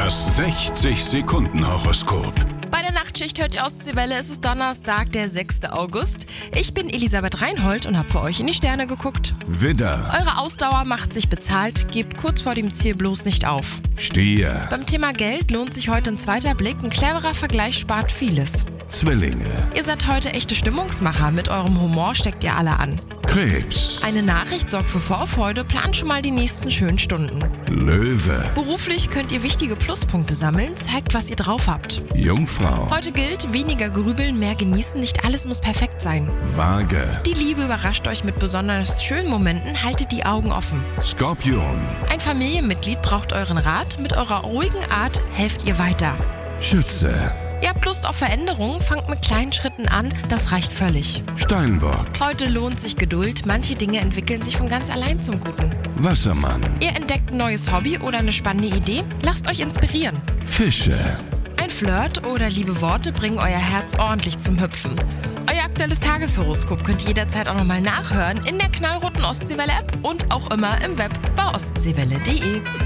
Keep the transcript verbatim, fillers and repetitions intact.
Das sechzig-Sekunden-Horoskop. Bei der Nachtschicht hört ihr Ostseewelle, es ist Donnerstag, der sechster August. Ich bin Elisabeth Reinhold und habe für euch in die Sterne geguckt. Widder, Eure Ausdauer macht sich bezahlt, gebt kurz vor dem Ziel bloß nicht auf. Stier, Beim Thema Geld lohnt sich heute ein zweiter Blick, ein cleverer Vergleich spart vieles. Zwillinge, Ihr seid heute echte Stimmungsmacher, mit eurem Humor steckt ihr alle an. Krebs, Eine Nachricht sorgt für Vorfreude, plant schon mal die nächsten schönen Stunden. Löwe, Beruflich könnt ihr wichtige Pluspunkte sammeln, zeigt, was ihr drauf habt. Jungfrau, Heute gilt, weniger grübeln, mehr genießen, nicht alles muss perfekt sein. Waage, Die Liebe überrascht euch mit besonders schönen Momenten, haltet die Augen offen. Skorpion, Ein Familienmitglied braucht euren Rat, mit eurer ruhigen Art helft ihr weiter. Schütze, Ihr habt Lust auf Veränderungen, fangt mit kleinen Schritten an, das reicht völlig. Steinbock, Heute lohnt sich Geduld, manche Dinge entwickeln sich von ganz allein zum Guten. Wassermann, Ihr entdeckt ein neues Hobby oder eine spannende Idee, lasst euch inspirieren. Fische. Ein Flirt oder liebe Worte bringen euer Herz ordentlich zum Hüpfen. Euer aktuelles Tageshoroskop könnt ihr jederzeit auch nochmal nachhören in der knallroten Ostseewelle-App und auch immer im Web bei ostseewelle punkt de.